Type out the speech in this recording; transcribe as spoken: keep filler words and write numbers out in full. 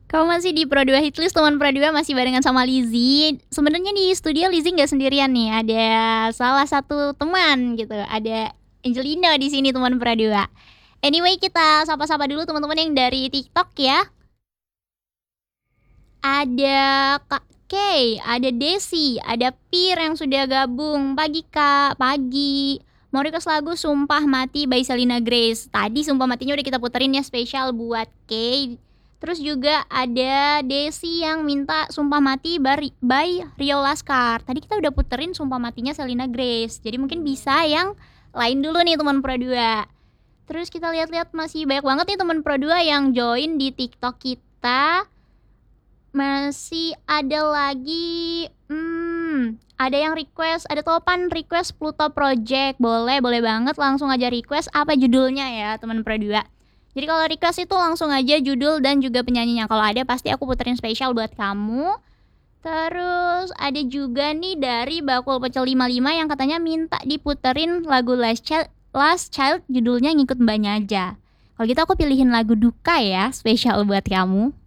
Kamu masih di Pro dua Hitlist, teman Pro dua masih barengan sama Lizzy. Sebenarnya di studio Lizzy nggak sendirian nih, ada salah satu teman gitu, ada Angelina di sini teman Pro dua. Anyway, kita sapa-sapa dulu teman-teman yang dari TikTok ya. Ada Kak Kay, ada Desi, ada Pir yang sudah gabung. Pagi Kak, pagi. Mau request lagu Sumpah Mati by Selena Grace. Tadi Sumpah Matinya udah kita puterin ya, spesial buat Kay. Terus juga ada Desi yang minta Sumpah Mati by, by Rio Laskar. Tadi kita udah puterin Sumpah Matinya Selena Grace. Jadi mungkin bisa yang lain dulu nih teman Pro dua. Terus kita lihat-lihat masih banyak banget nih teman Pro dua yang join di TikTok kita. Masih ada lagi, hmm, ada yang request, ada Topan request Pluto Project. Boleh, boleh banget langsung aja request apa judulnya ya teman Pro dua. Jadi kalau request itu langsung aja judul dan juga penyanyinya. Kalau ada pasti aku puterin spesial buat kamu. Terus ada juga nih dari Bakul Pecel lima puluh lima yang katanya minta diputerin lagu Last Child, Last Child judulnya Ngikut Mbaknya Aja. Kalau gitu aku pilihin lagu Duka ya, spesial buat kamu.